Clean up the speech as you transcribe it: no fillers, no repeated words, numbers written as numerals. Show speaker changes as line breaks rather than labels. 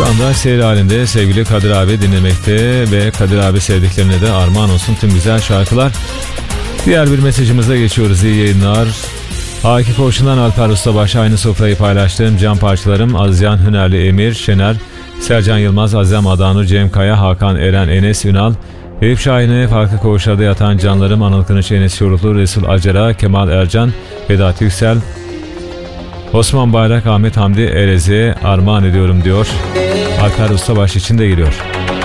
Şu anda seyir halinde sevgili Kadir abi dinlemekte ve Kadir abi sevdiklerine de armağan olsun tüm güzel şarkılar. Diğer bir mesajımıza geçiyoruz. İyi yayınlar. Akif Oğuş'undan Alper Ustabaş, aynı sofrayı paylaştığım can parçalarım Azyan Hünerli, Emir Şener, Sercan Yılmaz, Azem Adanur, Cem Kaya, Hakan Eren, Enes Ünal, Eyüp Şahin'e, farklı koğuşlarda yatan canlarım Anıl Kılıç, Enes Şoruklu, Resul Acara, Kemal Ercan, Vedat Yüksel, Osman Bayrak, Ahmet Hamdi Erez'e armağan ediyorum diyor. Alper Ustabaş için de geliyor.